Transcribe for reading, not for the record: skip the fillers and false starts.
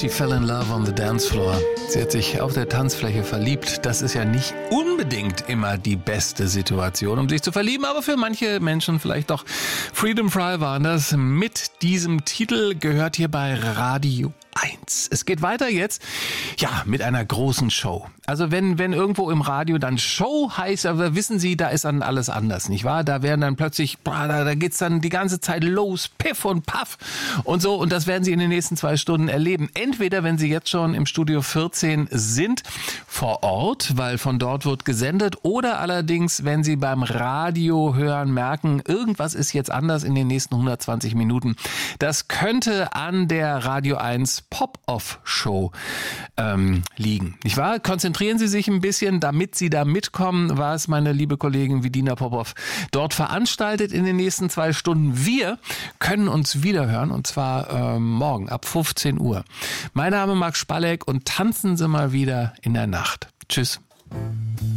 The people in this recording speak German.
She fell in love on the dance floor. Sie hat sich auf der Tanzfläche verliebt. Das ist ja nicht unbedingt immer die beste Situation, um sich zu verlieben, aber für manche Menschen vielleicht doch. Freedom Fry waren das. Mit diesem Titel gehört hier bei Radio 1. Es geht weiter jetzt, ja, mit einer großen Show. Also wenn irgendwo im Radio dann Show heißt, aber wissen Sie, da ist dann alles anders, nicht wahr? Da werden dann plötzlich, da geht's dann die ganze Zeit los, Piff und Puff und so. Und das werden Sie in den nächsten 2 Stunden erleben. Entweder, wenn Sie jetzt schon im Studio 14 sind, vor Ort, weil von dort wird gesendet, oder allerdings, wenn Sie beim Radio hören, merken, irgendwas ist jetzt anders in den nächsten 120 Minuten. Das könnte an der Radio 1 Pop-Off-Show liegen. Nicht wahr? Konzentrieren Sie sich ein bisschen, damit Sie da mitkommen, was meine liebe Kollegin Vidina Popov dort veranstaltet in den nächsten 2 Stunden. Wir können uns wiederhören, und zwar morgen ab 15 Uhr. Mein Name ist Max Spalleck und tanzen Sie mal wieder in der Nacht. Tschüss.